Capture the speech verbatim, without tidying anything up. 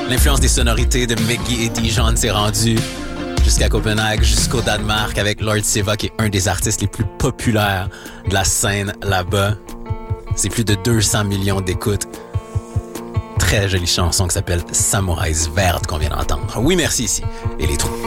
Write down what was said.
L'influence des sonorités de Meggy et Dijon s'est rendue jusqu'à Copenhague, jusqu'au Danemark, avec Lord Siva, qui est un des artistes les plus populaires de la scène là-bas. C'est plus de deux cents millions d'écoutes. Très jolie chanson qui s'appelle Samouraïs Verte qu'on vient d'entendre. Oui, merci ici. Et les trous.